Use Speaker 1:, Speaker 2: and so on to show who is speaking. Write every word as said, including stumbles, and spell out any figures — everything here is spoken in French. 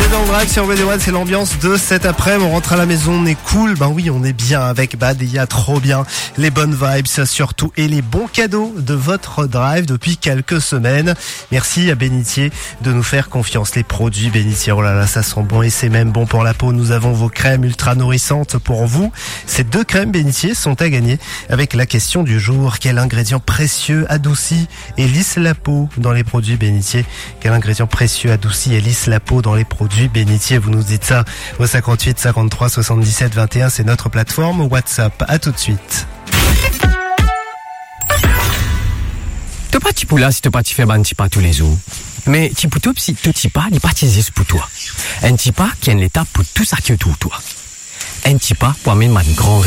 Speaker 1: dans le drive sur Radio One, c'est l'ambiance de cet après-midi. On rentre à la maison, on est cool. Ben oui, on est bien avec Bad. Il y a trop bien les bonnes vibes, ça surtout, et les bons cadeaux de votre drive depuis quelques semaines. Merci à Bénitier de nous faire confiance. Les produits Bénitier, oh là là, ça sent bon et c'est même bon pour la peau. Nous avons vos crèmes ultra nourrissantes pour vous. Ces deux crèmes Bénitier sont à gagner avec la question du jour. Quel ingrédient précieux adoucit et lisse la peau dans les produits Bénitier? Quel ingrédient précieux adoucit et lisse la peau dans les produits Bénitier? Vous nous dites ça au cinquante-huit cinquante-trois soixante-dix-sept vingt et un, c'est notre plateforme WhatsApp. À tout de suite.
Speaker 2: T'as pas petit là si t'as pas tu fais ban petit pas tous les jours. Mais petit poutou si tout petit pas, il pas juste pour toi. Un petit pas qui est une étape pour tout ça qui est autour de toi. Un petit pas pour amener ma grand